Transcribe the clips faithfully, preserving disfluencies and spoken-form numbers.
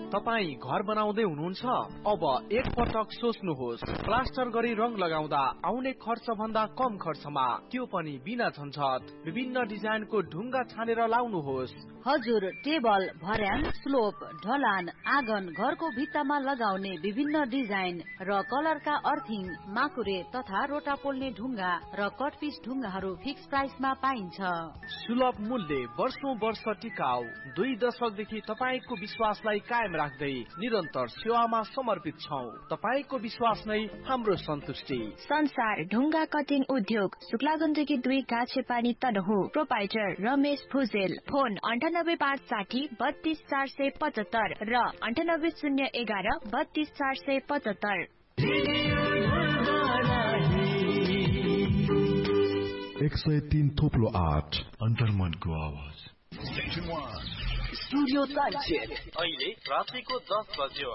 तपाई घर बनाउँदै हुनुहुन्छ? अब एक पटक सोच्नुहोस्, प्लास्टर गरी रङ लगाउँदा आउने खर्च भन्दा कम खर्चमा, त्यो पनि बिना झन्झट। विभिन्न डिजाइनको ढुङ्गा छानेर लाउनुहोस्। हजुर, टेबल, भर्याङ, स्लोप, ढलान, आँगन, घरको भित्तामा लगाउने विभिन्न डिजाइन र कलरका अर्थिङ, माकुरे तथा रोटा पोल्ने ढुङ्गा र कटपिस ढुङ्गाहरू फिक्स प्राइसमा पाइन्छ। सुलभ मूल्य, वर्षौं वर्ष टिकाउ। दुई दशकदेखि तपाईको विश्वासलाई कायम राख्दै निरन्तर सेवामा समर्पित छौं। तपाईको विश्वास नै हाम्रो सन्तुष्टि। संसार ढुङ्गा कटिङ उद्योग, शुक्लागण्डकी दुई गाछेपानी तनहु। प्रोपाइटर रमेश भुजेल। फोन अन्ठानब्बे पाँच साठी बत्तीस चार सय पचहत्तर र अन्ठानब्बे शून्य एघार बत्तीस चार सय पचहत्तर। एक सय तीन थोप्लो आठ अन्तर्मनको आवाज। स्टुडियो टाइम अहिले रातिको दस बज्यो।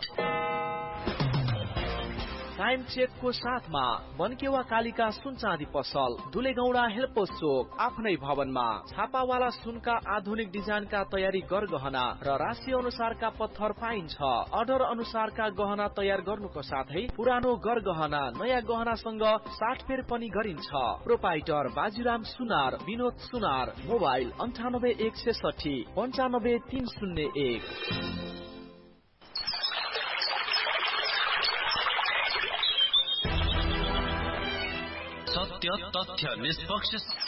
टाइम चेकको साथमा बनकेवा कालिका सुन चाँदी पसल, दुलेगौडा हेल्पोस चोक, आफ्नै भवनमा। छापावाला सुनका आधुनिक डिजाइनका तयारी गरगहना र राशि अनुसारका पत्थर पाइन्छ। अर्डर अनुसारका गहना तयार गर्नुको साथै पुरानो गरगहना नयाँ गहनासँग साटफेर पनि गरिन्छ। प्रोपाइटर बाजीराम सुनार, विनोद सुनार। मोबाइल अन्ठानब्बे एक सय साठी पन्चानब्बे तीन शून्य एक। सत्य, तथ्य, निष्पक्ष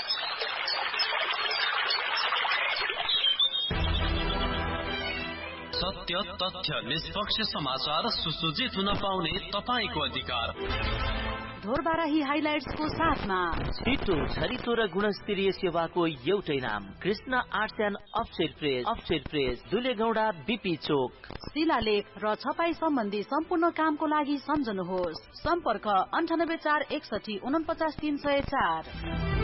सत्य, तथ्य, निष्पक्ष समाचार सुसज्जित हुन पाउने तपाईको अधिकार। ढोरबाराही हाइलाइट्सको साथमा छिटो, छरितो र गुणस्तरीय सेवाको एउटै नाम, Krishna arts and offset press. Offset press, दुलेगौडा BP चोक। शिलालेख र छपाई सम्बन्धी सम्पूर्ण कामको लागि सम्झनुहोस्। सम्पर्क अन्ठानब्बे चार एकसठी उनपचास तीन सय चार।